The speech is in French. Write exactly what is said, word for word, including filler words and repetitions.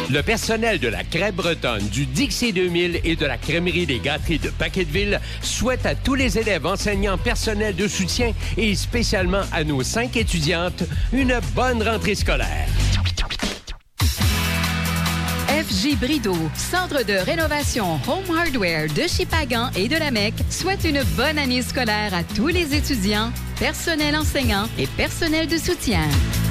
Le personnel de la Crêpe Bretonne, du Dixie deux mille et de la Crèmerie des Gâteries de Paquetteville souhaite à tous les élèves, enseignants, personnel de soutien et spécialement à nos cinq étudiantes une bonne rentrée scolaire. F J Brideau, centre de rénovation Home Hardware de Chipagan et de la Mecque, souhaite une bonne année scolaire à tous les étudiants, personnel enseignant et personnel de soutien.